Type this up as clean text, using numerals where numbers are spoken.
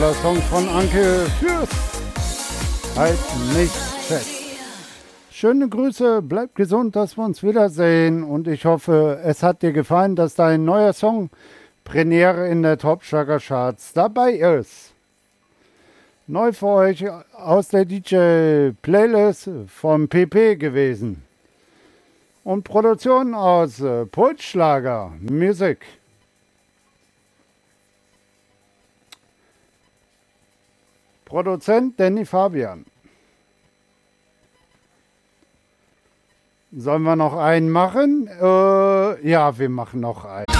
Der Song von Anke Fürst. Halt mich fest. Schöne Grüße, bleib gesund, dass wir uns wiedersehen. Und ich hoffe, es hat dir gefallen, dass dein neuer Song Premiere in der Top Schlager Charts dabei ist. Neu für euch aus der DJ-Playlist vom PP gewesen. Und Produktion aus Pulsschlager Music. Produzent Danny Fabian. Sollen wir noch einen machen? Ja, wir machen noch einen.